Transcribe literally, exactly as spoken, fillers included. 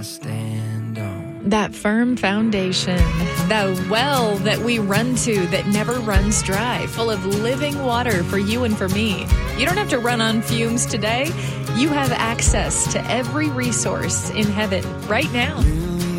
stand on. That firm foundation, the well that we run to that never runs dry, full of living water for you and for me. You don't have to run on fumes today. You have access to every resource in heaven right now.